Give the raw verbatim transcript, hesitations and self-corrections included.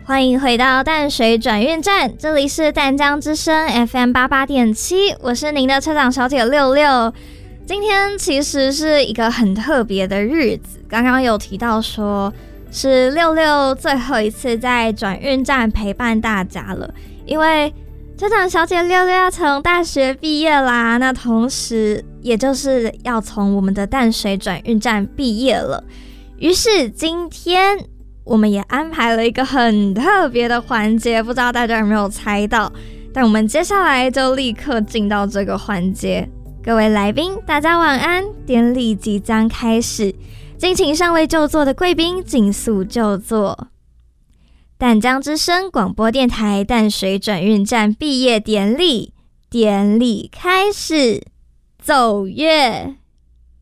欢迎回到淡水转运站，这里是淡江之声 F M 八八点七，我是您的车长小姐六六。今天其实是一个很特别的日子，刚刚有提到说是六六最后一次在转运站陪伴大家了，因为车长小姐六六要从大学毕业啦，那同时也就是要从我们的淡水转运站毕业了。于是今天我们也安排了一个很特别的环节，不知道大家有没有猜到，但我们接下来就立刻进到这个环节。各位来宾大家晚安，典礼即将开始，敬请尚未就座的贵宾尽速就座。淡江之声广播电台淡水转运站毕业典礼，典礼开始，奏乐。